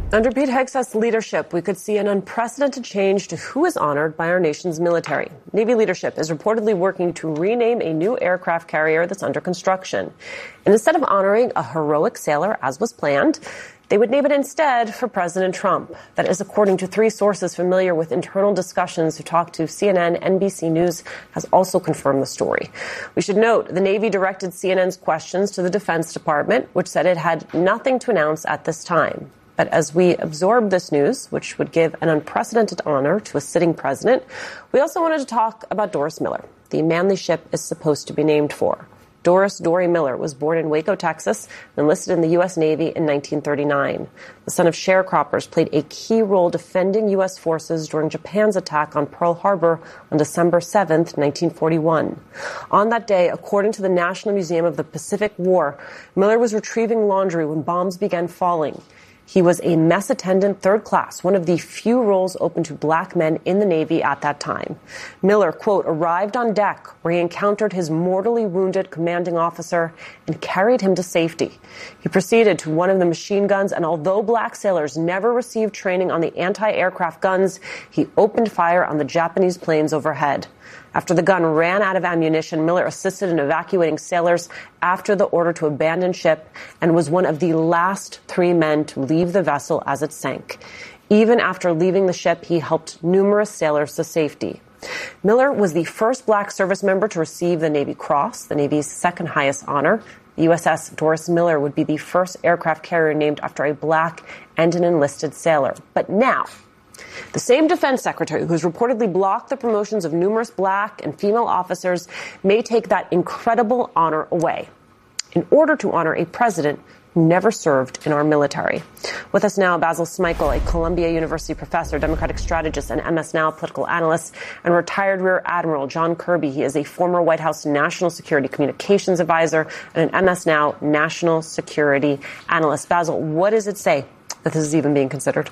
Under Pete Hegseth's leadership, we could see an unprecedented change to who is honored by our nation's military. Navy leadership is reportedly working to rename a new aircraft carrier that's under construction. And instead of honoring a heroic sailor, as was planned, they would name it instead for President Trump. That is according to three sources familiar with internal discussions who talked to CNN. NBC News has also confirmed the story. We should note the Navy directed CNN's questions to the Defense Department, which said it had nothing to announce at this time. But as we absorb this news, which would give an unprecedented honor to a sitting president, we also wanted to talk about Doris Miller, the man the ship is supposed to be named for. Doris Dory Miller was born in Waco, Texas, and enlisted in the U.S. Navy in 1939. The son of sharecroppers, played a key role defending U.S. forces during Japan's attack on Pearl Harbor on December 7, 1941. On that day, according to the National Museum of the Pacific War, Miller was retrieving laundry when bombs began falling. He was a mess attendant, third class, one of the few roles open to black men in the Navy at that time. Miller, quote, arrived on deck where he encountered his mortally wounded commanding officer and carried him to safety. He proceeded to one of the machine guns, and although black sailors never received training on the anti-aircraft guns, he opened fire on the Japanese planes overhead. After the gun ran out of ammunition, Miller assisted in evacuating sailors after the order to abandon ship and was one of the last three men to leave the vessel as it sank. Even after leaving the ship, he helped numerous sailors to safety. Miller was the first black service member to receive the Navy Cross, the Navy's second highest honor. The USS Doris Miller would be the first aircraft carrier named after a black and an enlisted sailor. But now, the same defense secretary who has reportedly blocked the promotions of numerous black and female officers may take that incredible honor away in order to honor a president who never served in our military. With us now, Basil Smikle, a Columbia University professor, Democratic strategist, and MS Now political analyst, and retired Rear Admiral John Kirby. He is a former White House National Security Communications Advisor and an MS Now national security analyst. Basil, what does it say that this is even being considered?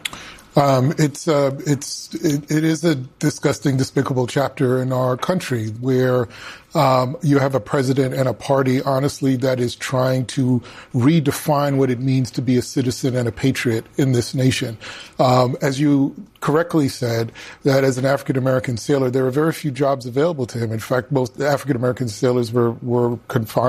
It is a disgusting, despicable chapter in our country where you have a president and a party, honestly, that is trying to redefine what it means to be a citizen and a patriot in this nation. As you correctly said, that as an African-American sailor, there are very few jobs available to him. In fact, most African-American sailors were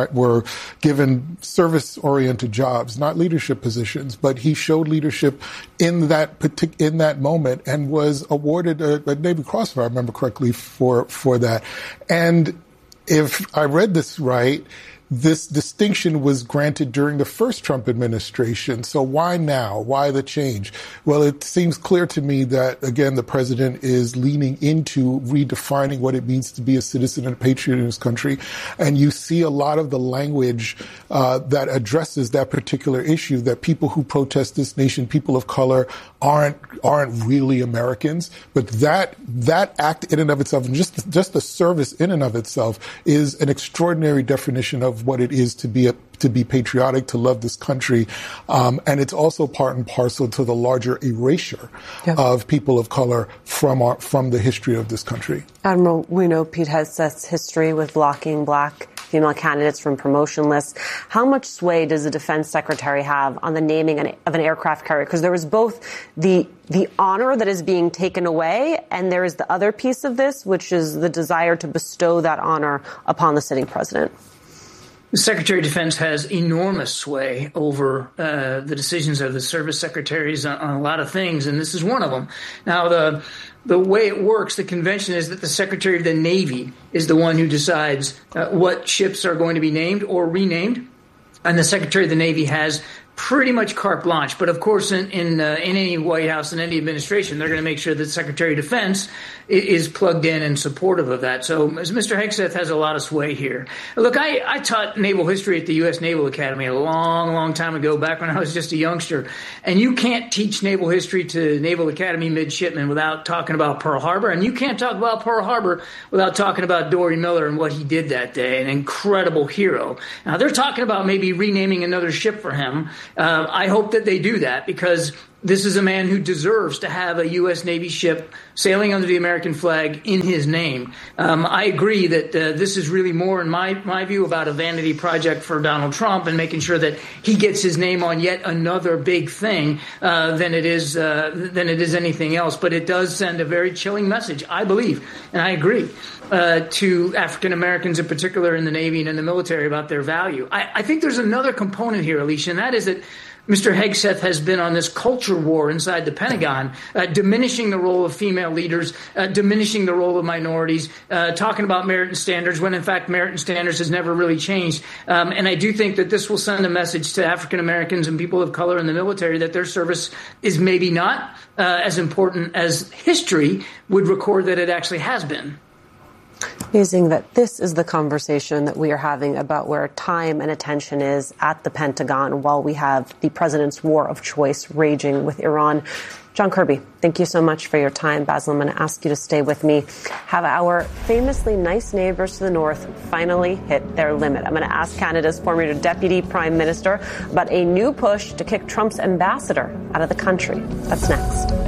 given service-oriented jobs, not leadership positions. But he showed leadership in that moment and was awarded a Navy Cross, if I remember correctly, for that. And if I read this right, this distinction was granted during the first Trump administration. So why now? Why the change? Well, it seems clear to me that, again, the president is leaning into redefining what it means to be a citizen and a patriot in this country. And you see a lot of the language that addresses that particular issue, that people who protest this nation, people of color, aren't really Americans. But that act in and of itself, and just the service in and of itself, is an extraordinary definition of what it is to be patriotic, to love this country. And it's also part and parcel to the larger erasure of people of color from the history of this country. Admiral, we know Pete Hegseth's history with blocking black female candidates from promotion lists. How much sway does the defense secretary have on the naming of an aircraft carrier? Because there is both the honor that is being taken away, and there is the other piece of this, which is the desire to bestow that honor upon the sitting president. The Secretary of Defense has enormous sway over the decisions of the service secretaries on a lot of things, and this is one of them. Now, the way it works, the convention is that the Secretary of the Navy is the one who decides what ships are going to be named or renamed, and the Secretary of the Navy has pretty much carte blanche. But of course, in any White House and any administration, they're going to make sure that the Secretary of Defense is plugged in and supportive of that. So Mr. Hegseth has a lot of sway here. Look, I taught naval history at the U.S. Naval Academy a long, long time ago, back when I was just a youngster. And you can't teach naval history to Naval Academy midshipmen without talking about Pearl Harbor. And you can't talk about Pearl Harbor without talking about Dory Miller and what he did that day, an incredible hero. Now, they're talking about maybe renaming another ship for him. I hope that they do that, because this is a man who deserves to have a U.S. Navy ship sailing under the American flag in his name. I agree that this is really more, in my view, about a vanity project for Donald Trump and making sure that he gets his name on yet another big thing than it is anything else. But it does send a very chilling message, I believe, and I agree, to African Americans in particular in the Navy and in the military about their value. I think there's another component here, Alicia, and that is that Mr. Hegseth has been on this culture war inside the Pentagon, diminishing the role of female leaders, diminishing the role of minorities, talking about merit and standards when, in fact, merit and standards has never really changed. And I do think that this will send a message to African Americans and people of color in the military that their service is maybe not as important as history would record that it actually has been. Amazing that this is the conversation that we are having about where time and attention is at the Pentagon while we have the president's war of choice raging with Iran. John Kirby, thank you so much for your time. Basil, I'm going to ask you to stay with me. Have our famously nice neighbors to the north finally hit their limit? I'm going to ask Canada's former Deputy Prime Minister about a new push to kick Trump's ambassador out of the country. That's next.